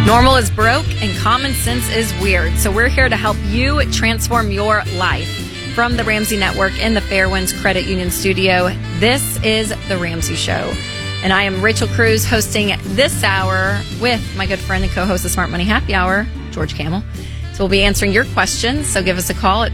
Normal is broke and common sense is weird. So we're here to help you transform your life. From the Ramsey Network in the Fairwinds Credit Union studio, this is The Ramsey Show. And I am Rachel Cruz hosting this hour with my good friend and co-host of Smart Money Happy Hour, George Kamel. So we'll be answering your questions. So give us a call at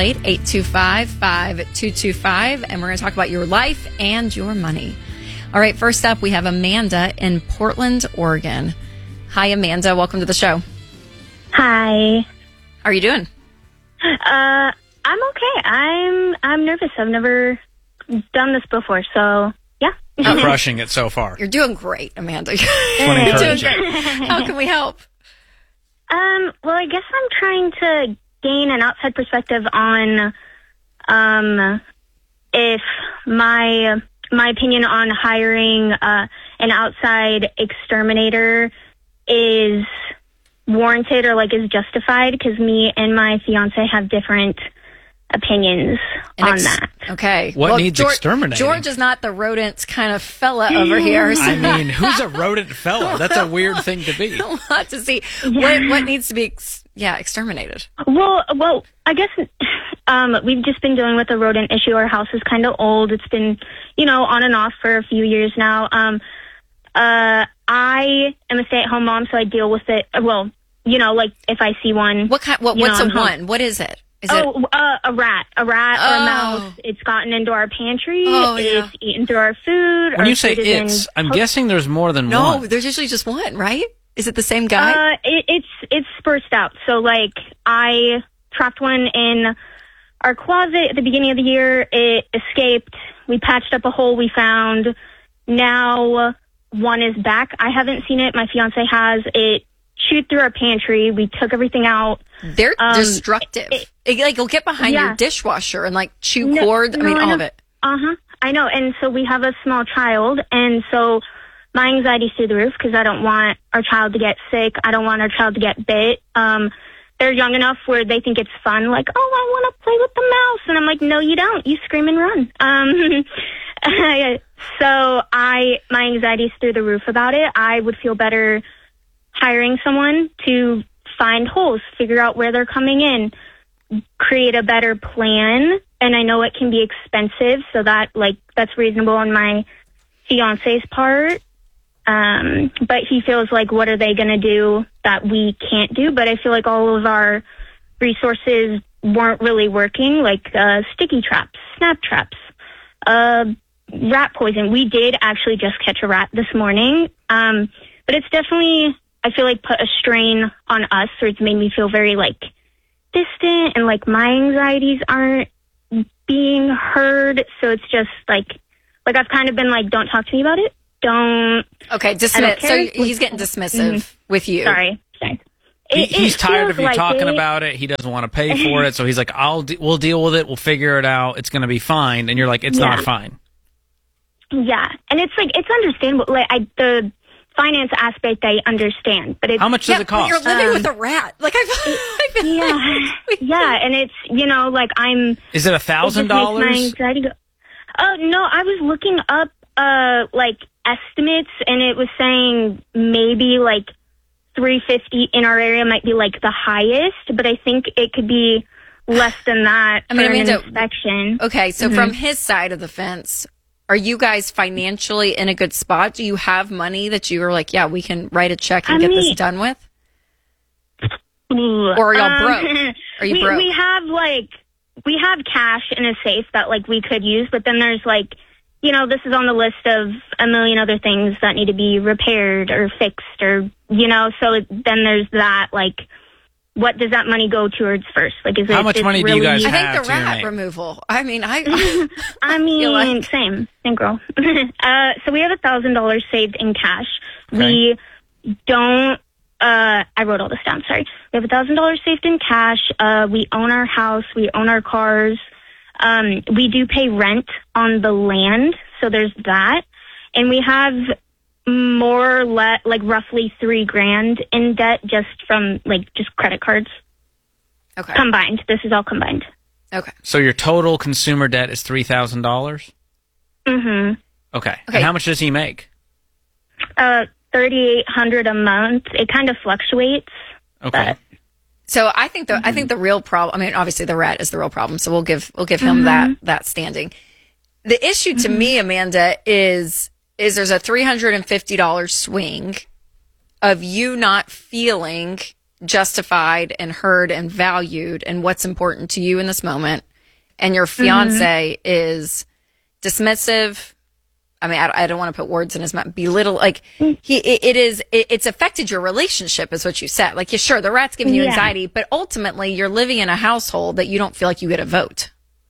888-825-5225. And we're going to talk about your life and your money. All right, first up, we have Amanda in Portland, Oregon. Hi, Amanda. Welcome to the show. Hi. How are you doing? I'm okay. I'm nervous. I've never done this before, so yeah. You're crushing it so far. You're doing great, Amanda. You're doing great. How can we help? Well, I guess I'm trying to gain an outside perspective on if my opinion on hiring an outside exterminator is warranted or like is justified, because me and my fiance have different opinions on that. Okay. What needs exterminating? George is not the rodent kind of fella over here. So I mean, who's a rodent fella? That's a weird thing to be. A lot to see. Yeah. What needs to be exterminated? Well, I guess we've just been dealing with a rodent issue. Our house is kind of old. It's been, on and off for a few years now. I am a stay-at-home mom, so I deal with it. Well, like if I see one. What's a one? What is it? A rat or a mouse. It's gotten into our pantry. It's eaten through our food. When you say it's, I'm guessing there's more than one. No, there's usually just one, right? Is it the same guy? It's dispersed out. So like I trapped one in our closet at the beginning of the year. It escaped. We patched up a hole we found. Now one is back. I haven't seen it. My fiance has. It chewed through our pantry. We took everything out. They're destructive. It'll get behind your dishwasher and chew cords. All of it. I know. And so we have a small child, and so my anxiety's through the roof because I don't want our child to get sick. I don't want our child to get bit. They're young enough where they think it's fun. Like, oh, I want to play with the mouse. And I'm like, no, you don't. You scream and run. So my anxiety's through the roof about it. I would feel better hiring someone to find holes, figure out where they're coming in, create a better plan. And I know it can be expensive, so that's reasonable on my fiance's part. But he feels like, what are they going to do that we can't do? But I feel like all of our resources weren't really working, like sticky traps, snap traps, rat poison. We did actually just catch a rat this morning. But it's definitely, I feel like, put a strain on us, or it's made me feel very distant, and my anxieties aren't being heard. So it's just like I've kind of been don't talk to me about it. Okay, dismiss. So he's getting dismissive with you. Sorry. He's tired of you talking about it. He doesn't want to pay for it. So he's like, we'll deal with it. We'll figure it out. It's going to be fine. And you're like, it's not fine. Yeah. And it's it's understandable. The finance aspect I understand, but it's, how much does it cost? You're living with a rat. Yeah, and it's I'm. Is it $1,000? Oh no, I was looking up estimates, and it was saying maybe $350 in our area might be the highest, but I think it could be less than that for an inspection. Okay, so from his side of the fence, are you guys financially in a good spot? Do you have money that you are we can write a check and get this done with? Or are y'all broke? Are you broke? We have cash in a safe that we could use, but then there's this is on the list of a million other things that need to be repaired or fixed, or so then there's that what does that money go towards first? Is how much money do you guys have? I think the rat removal. I mean, same girl. So we have $1,000 saved in cash. Okay. We don't. I wrote all this down. Sorry. We have $1,000 saved in cash. We own our house. We own our cars. We do pay rent on the land, so there's that, and we have more or less roughly $3,000 in debt just from just credit cards. Okay. Combined. This is all combined. Okay. So your total consumer debt is $3,000? Mm-hmm. Okay. And how much does he make? $3,800 a month. It kind of fluctuates. Okay. So I think the real problem, I mean, obviously the rat is the real problem. So we'll give him that standing. The issue to me, Amanda, is there's a $350 swing of you not feeling justified and heard and valued and what's important to you in this moment. And your fiance is dismissive. I mean, I don't want to put words in his mouth. Belittle, like it's affected your relationship, is what you said. Like, yeah, sure, the rat's giving you anxiety, but ultimately you're living in a household that you don't feel like you get a vote.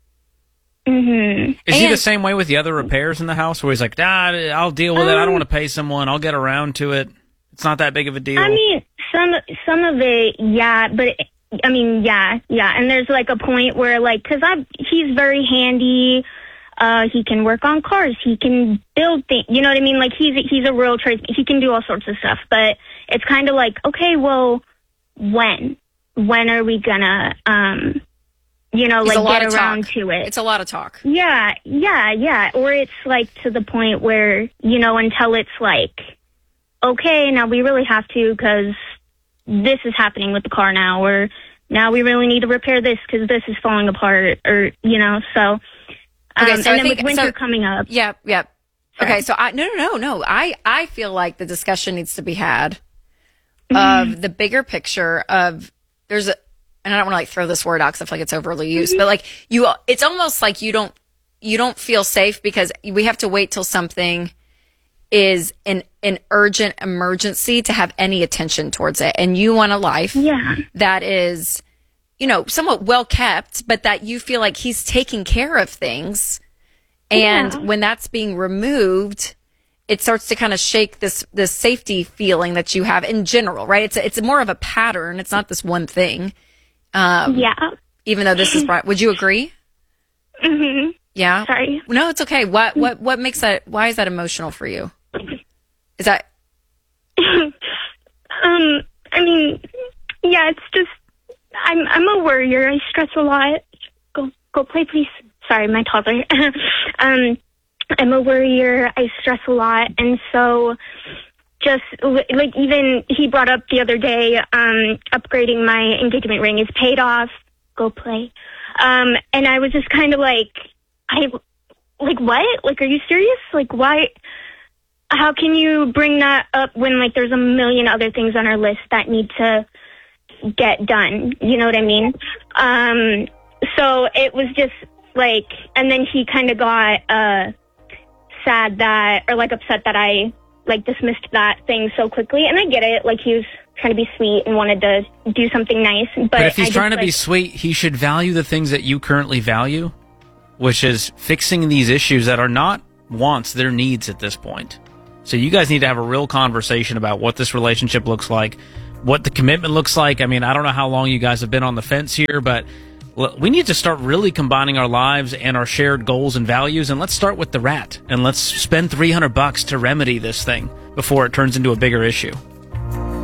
Is he the same way with the other repairs in the house, where he's like, I'll deal with it. I don't want to pay someone. I'll get around to it. It's not that big of a deal. I mean, some of it, yeah, but I mean, yeah. And there's like a point where, like, because he's very handy. He can work on cars. He can build things. You know what I mean? Like, he's a real tradesman. He can do all sorts of stuff. But it's kind of like, okay, well, when are we gonna, like, get around to it? It's a lot of talk. Yeah. Or it's like to the point where, until it's like, okay, now we really have to, because this is happening with the car now, or now we really need to repair this because this is falling apart, or, so. Okay, so and then with winter coming up. Yeah. Sure. Okay, so no. I feel like the discussion needs to be had of the bigger picture of and I don't want to like throw this word out because I feel like it's overly used, but like it's almost like you don't feel safe because we have to wait till something is an urgent emergency to have any attention towards it, and you want a life that is, somewhat well kept, but that you feel like he's taking care of things. And when that's being removed, it starts to kind of shake this safety feeling that you have in general, right? It's more of a pattern. It's not this one thing. Even though this is right. Would you agree? Mm-hmm. Yeah. Sorry. No, it's okay. What makes that, why is that emotional for you? Is that? I mean, yeah, it's just, I'm a worrier. I stress a lot. Go play, please. Sorry, my toddler. I'm a worrier. I stress a lot. And so just like, even he brought up the other day, upgrading my engagement ring is paid off. Go play. And I was just kind of like, what? Like, are you serious? Like, why? How can you bring that up when, like, there's a million other things on our list that need to get done? You know what I mean? So it was just like, and then he kind of got sad that, or like upset that I like dismissed that thing so quickly. And I get it. Like, he was trying to be sweet and wanted to do something nice. But if he's trying to be sweet, he should value the things that you currently value, which is fixing these issues that are not wants, they're needs at this point. So you guys need to have a real conversation about what this relationship looks like, what the commitment looks like. I mean, I don't know how long you guys have been on the fence here, but we need to start really combining our lives and our shared goals and values. And let's start with the rat, and let's spend $300 to remedy this thing before it turns into a bigger issue.